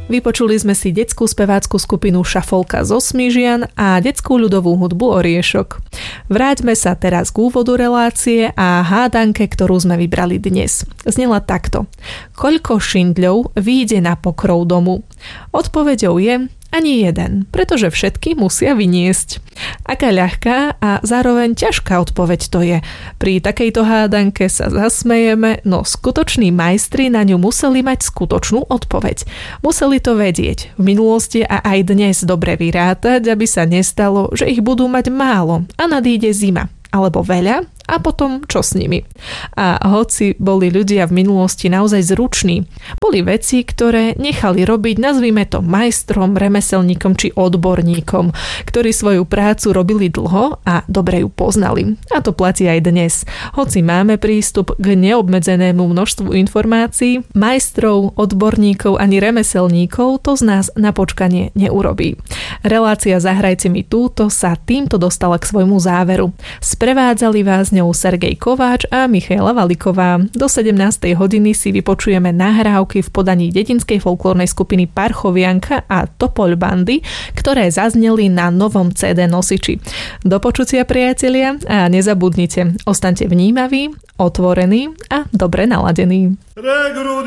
Vypočuli sme si detskú spevácku skupinu Šafolka zo Smižian a detskú ľudovú hudbu Oriešok. Vráťme sa teraz k úvodu relácie a hádanke, ktorú sme vybrali dnes. Znela takto. Koľko šindľov vyjde na pokrov domu? Odpoveďou je ani jeden, pretože všetky musia vyniesť. Aká ľahká a zároveň ťažká odpoveď to je. Pri takejto hádanke sa zasmejeme, no skutoční majstri na ňu museli mať skutočnú odpoveď. Museli to vedieť v minulosti a aj dnes dobre vyrátať, aby sa nestalo, že ich budú mať málo a nadíde zima. Alebo veľa a potom čo s nimi. A hoci boli ľudia v minulosti naozaj zruční, boli veci, ktoré nechali robiť, nazvime to majstrom, remeselníkom či odborníkom, ktorí svoju prácu robili dlho a dobre ju poznali. A to platí aj dnes. Hoci máme prístup k neobmedzenému množstvu informácií, majstrov, odborníkov ani remeselníkov to z nás na počkanie neurobí. Relácia Zahrajte mi túto sa týmto dostala k svojmu záveru. Sprevádzali vás ňou Sergej Kováč a Michaela Valiková. Do 17. hodiny si vypočujeme nahrávky v podaní dedinskej folklórnej skupiny Parchovianka a Topoľ bandy, ktoré zazneli na novom CD nosiči. Do počutia, priatelia, a nezabudnite, ostaňte vnímaví, otvorení a dobre naladení.